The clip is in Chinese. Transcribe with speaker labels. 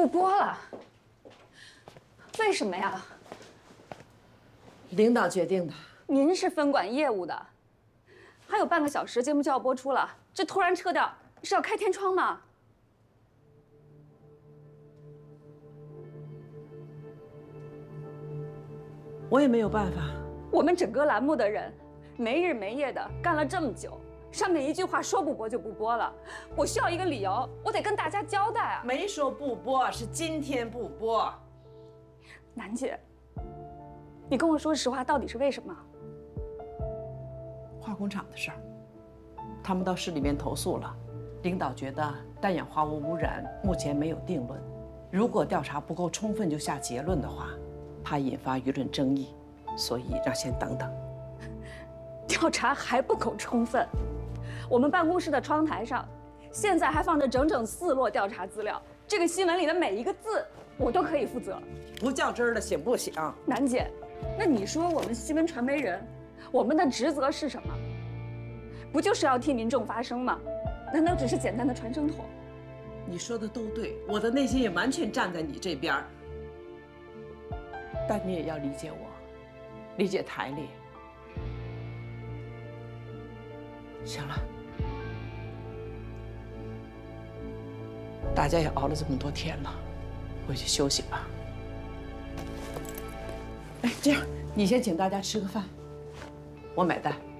Speaker 1: 不播了，为什么呀？
Speaker 2: 领导决定的。
Speaker 1: 您是分管业务的，还有半个小时节目就要播出了，这突然撤掉是要开天窗吗？
Speaker 2: 我也没有办法。
Speaker 1: 我们整个栏目的人没日没夜的干了这么久，上面一句话说不播就不播了，我需要一个理由，我得跟大家交代啊。
Speaker 2: 没说不播，是今天不播。
Speaker 1: 楠姐，你跟我说实话，到底是为什么？
Speaker 2: 化工厂的事儿，他们到市里面投诉了，领导觉得氮氧化物污染目前没有定论，如果调查不够充分就下结论的话，怕引发舆论争议，所以让先等等。
Speaker 1: 调查还不够充分，我们办公室的窗台上现在还放着整整4摞调查资料，这个新闻里的每一个字我都可以负责。
Speaker 2: 不较真儿的行不行？
Speaker 1: 楠姐，那你说我们新闻传媒人，我们的职责是什么？不就是要替民众发声吗？难道只是简单的传声筒？
Speaker 2: 你说的都对，我的内心也完全站在你这边儿，但你也要理解我，理解台里。行了，大家也熬了这么多天了，回去休息吧。哎，这样你先请大家吃个饭，我买单。